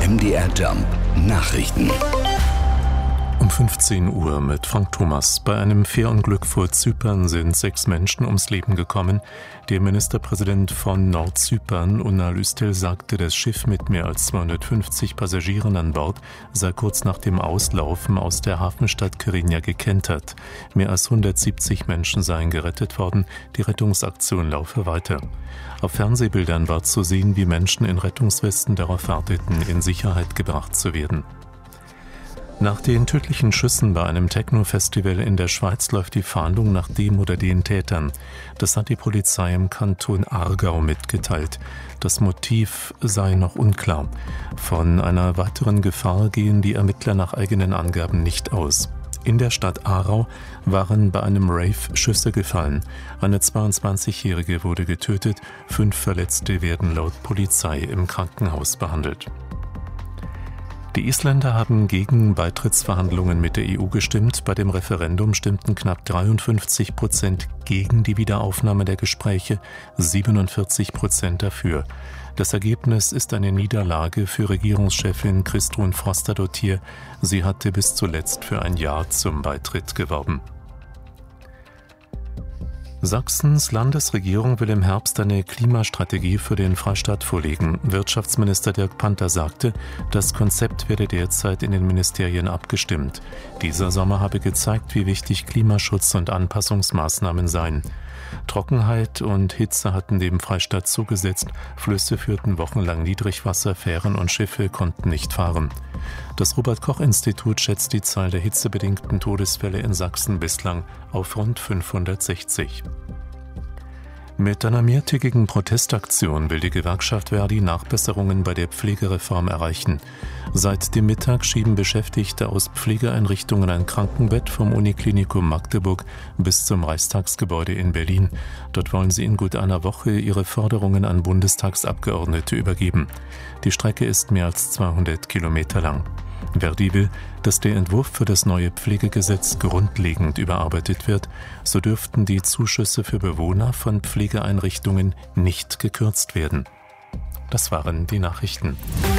MDR Jump Nachrichten. Um 15 Uhr mit Frank Thomas. Bei einem Fährunglück vor Zypern sind 6 Menschen ums Leben gekommen. Der Ministerpräsident von Nordzypern, Unal Üstel, sagte, das Schiff mit mehr als 250 Passagieren an Bord sei kurz nach dem Auslaufen aus der Hafenstadt Kyrenia gekentert. Mehr als 170 Menschen seien gerettet worden. Die Rettungsaktion laufe weiter. Auf Fernsehbildern war zu sehen, wie Menschen in Rettungswesten darauf warteten, in Sicherheit gebracht zu werden. Nach den tödlichen Schüssen bei einem Techno-Festival in der Schweiz läuft die Fahndung nach dem oder den Tätern. Das hat die Polizei im Kanton Aargau mitgeteilt. Das Motiv sei noch unklar. Von einer weiteren Gefahr gehen die Ermittler nach eigenen Angaben nicht aus. In der Stadt Aarau waren bei einem Rave Schüsse gefallen. Eine 22-Jährige wurde getötet, 5 Verletzte werden laut Polizei im Krankenhaus behandelt. Die Isländer haben gegen Beitrittsverhandlungen mit der EU gestimmt. Bei dem Referendum stimmten knapp 53% gegen die Wiederaufnahme der Gespräche, 47% dafür. Das Ergebnis ist eine Niederlage für Regierungschefin Kristrún Frostadóttir. Sie hatte bis zuletzt für ein Ja zum Beitritt geworben. Sachsens Landesregierung will im Herbst eine Klimastrategie für den Freistaat vorlegen. Wirtschaftsminister Dirk Panther sagte, das Konzept werde derzeit in den Ministerien abgestimmt. Dieser Sommer habe gezeigt, wie wichtig Klimaschutz und Anpassungsmaßnahmen seien. Trockenheit und Hitze hatten dem Freistaat zugesetzt, Flüsse führten wochenlang Niedrigwasser, Fähren und Schiffe konnten nicht fahren. Das Robert-Koch-Institut schätzt die Zahl der hitzebedingten Todesfälle in Sachsen bislang auf rund 560. Mit einer mehrtägigen Protestaktion will die Gewerkschaft Verdi Nachbesserungen bei der Pflegereform erreichen. Seit dem Mittag schieben Beschäftigte aus Pflegeeinrichtungen ein Krankenbett vom Uniklinikum Magdeburg bis zum Reichstagsgebäude in Berlin. Dort wollen sie in gut einer Woche ihre Forderungen an Bundestagsabgeordnete übergeben. Die Strecke ist mehr als 200 Kilometer lang. Verdi will, dass der Entwurf für das neue Pflegegesetz grundlegend überarbeitet wird. So dürften die Zuschüsse für Bewohner von Pflegeeinrichtungen nicht gekürzt werden. Das waren die Nachrichten.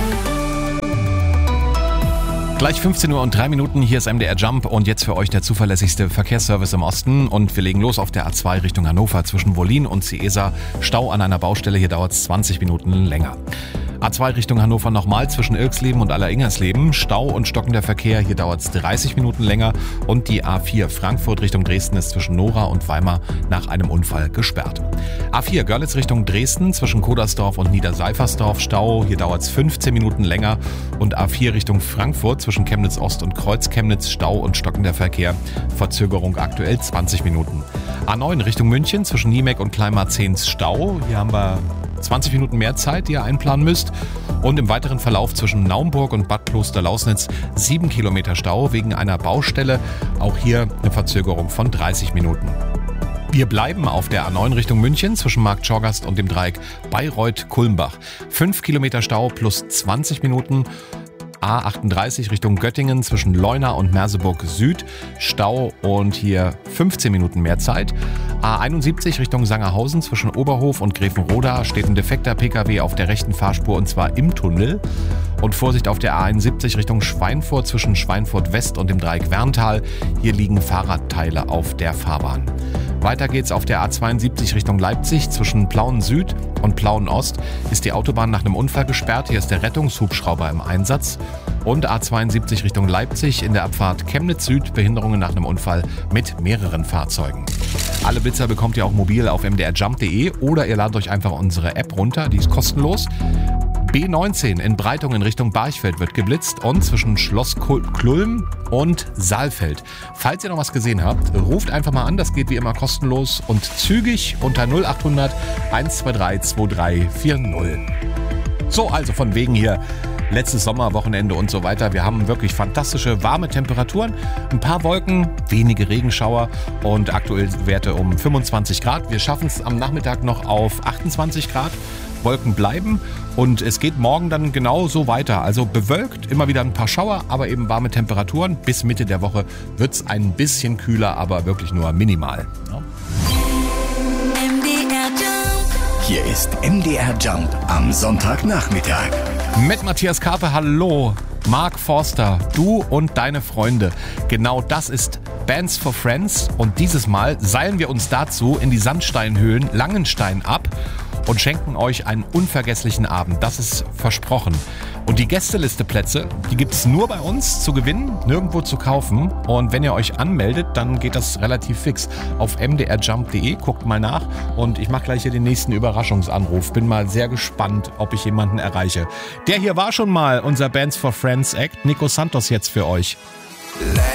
Gleich 15:03 Uhr, hier ist MDR Jump und jetzt für euch der zuverlässigste Verkehrsservice im Osten. Und wir legen los auf der A2 Richtung Hannover zwischen Wollin und Ciesa. Stau an einer Baustelle, hier dauert es 20 Minuten länger. A2 Richtung Hannover nochmal zwischen Ilksleben und Alleringhersleben. Stau und stockender Verkehr, hier dauert es 30 Minuten länger. Und die A4 Frankfurt Richtung Dresden ist zwischen Nora und Weimar nach einem Unfall gesperrt. A4 Görlitz Richtung Dresden zwischen Kodersdorf und Niederseifersdorf. Stau, hier dauert es 15 Minuten länger. Und A4 Richtung Frankfurt zwischen Chemnitz Ost und Kreuzchemnitz. Stau und stockender Verkehr. Verzögerung aktuell 20 Minuten. A9 Richtung München zwischen Niemek und Kleinmarzehns Stau. Hier haben wir 20 Minuten mehr Zeit, die ihr einplanen müsst. Und im weiteren Verlauf zwischen Naumburg und Bad Klosterlausnitz 7 Kilometer Stau wegen einer Baustelle. Auch hier eine Verzögerung von 30 Minuten. Wir bleiben auf der A9 Richtung München zwischen Markt Schorgast und dem Dreieck Bayreuth-Kulmbach. 5 Kilometer Stau plus 20 Minuten. A38 Richtung Göttingen zwischen Leuna und Merseburg Süd. Stau und hier 15 Minuten mehr Zeit. A71 Richtung Sangerhausen zwischen Oberhof und Grevenroda steht ein defekter Pkw auf der rechten Fahrspur und zwar im Tunnel. Und Vorsicht auf der A71 Richtung Schweinfurt zwischen Schweinfurt West und dem Dreieck Werntal. Hier liegen Fahrradteile auf der Fahrbahn. Weiter geht's auf der A72 Richtung Leipzig zwischen Plauen Süd und Plauen Ost ist die Autobahn nach einem Unfall gesperrt. Hier ist der Rettungshubschrauber im Einsatz. Und A72 Richtung Leipzig in der Abfahrt Chemnitz Süd Behinderungen nach einem Unfall mit mehreren Fahrzeugen. Alle Blitzer bekommt ihr auch mobil auf mdrjump.de oder ihr ladet euch einfach unsere App runter, die ist kostenlos. B19 in Breitung in Richtung Barchfeld wird geblitzt und zwischen Schloss Klulm und Saalfeld. Falls ihr noch was gesehen habt, ruft einfach mal an, das geht wie immer kostenlos und zügig unter 0800 123 2340. So, also von wegen hier letztes Sommerwochenende und so weiter. Wir haben wirklich fantastische warme Temperaturen, ein paar Wolken, wenige Regenschauer und aktuell Werte um 25 Grad. Wir schaffen es am Nachmittag noch auf 28 Grad. Wolken bleiben und es geht morgen dann genau so weiter. Also bewölkt, immer wieder ein paar Schauer, aber eben warme Temperaturen. Bis Mitte der Woche wird es ein bisschen kühler, aber wirklich nur minimal. Ja. Hier ist MDR Jump am Sonntagnachmittag. Mit Matthias Karpe, hallo. Mark Forster, du und deine Freunde. Genau das ist Bands for Friends. Und dieses Mal seilen wir uns dazu in die Sandsteinhöhlen Langenstein ab und schenken euch einen unvergesslichen Abend. Das ist versprochen. Und die Gästelisteplätze, die gibt es nur bei uns zu gewinnen, nirgendwo zu kaufen. Und wenn ihr euch anmeldet, dann geht das relativ fix. Auf mdrjump.de, guckt mal nach. Und ich mache gleich hier den nächsten Überraschungsanruf. Bin mal sehr gespannt, ob ich jemanden erreiche. Der hier war schon mal unser Bands for Friends Act. Nico Santos jetzt für euch.